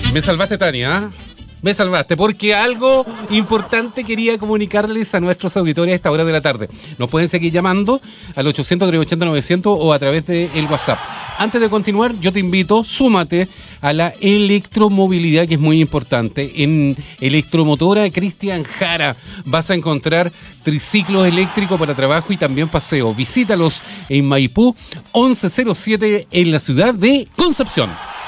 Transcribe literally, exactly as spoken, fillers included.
Me salvaste, Tania, ¿eh? Me salvaste, porque algo importante quería comunicarles a nuestros auditores a esta hora de la tarde. Nos pueden seguir llamando al ochocientos, trescientos ochenta, novecientos o a través del WhatsApp. Antes de continuar, yo te invito, súmate a la electromovilidad, que es muy importante. En Electromotora Cristian Jara vas a encontrar triciclos eléctricos para trabajo y también paseo. Visítalos en Maipú once cero siete en la ciudad de Concepción.